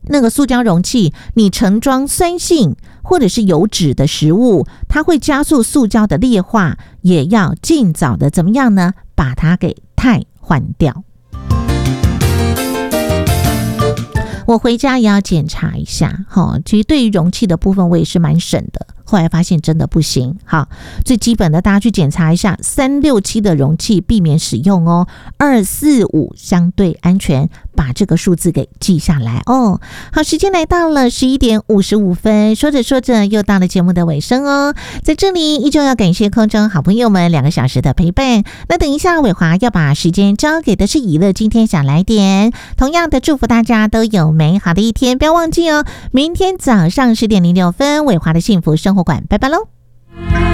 那个塑胶容器你盛装酸性或者是油脂的食物，它会加速塑胶的劣化，也要尽早的怎么样呢？把它给汰换掉。我回家也要检查一下，其实对于容器的部分我也是蛮省的，后来发现真的不行。好，最基本的大家去检查一下367的容器避免使用哦，245相对安全，把这个数字给记下来哦。好，时间来到了11点55分，说着说着又到了节目的尾声哦。在这里依旧要感谢空中好朋友们2个小时的陪伴。那等一下伟华要把时间交给的是以乐今天想来点，同样的祝福大家都有美好的一天，不要忘记哦，明天早上10点06分伟华的幸福生活馆，拜拜喽。